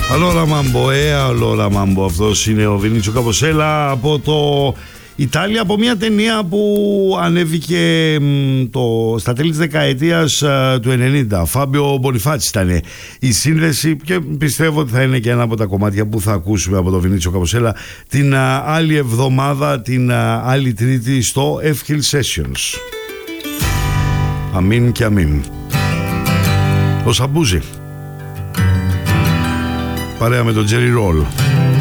Allora Mambo, αυτός είναι ο Βινίτσιο Καποσέλα από το Ιταλία, από μια ταινία που ανέβηκε στα τέλη της δεκαετίας του 90. Φάμπιο Μπονιφάτσι ήταν η σύνδεση και πιστεύω ότι θα είναι και ένα από τα κομμάτια που θα ακούσουμε από το Βινίτσιο Καποσέλα την άλλη εβδομάδα, την άλλη Τρίτη στο F-Hill Sessions. Αμήν και αμήν. Ο Σαμπούζη παρέα με τον Τζέρι Ρόλ.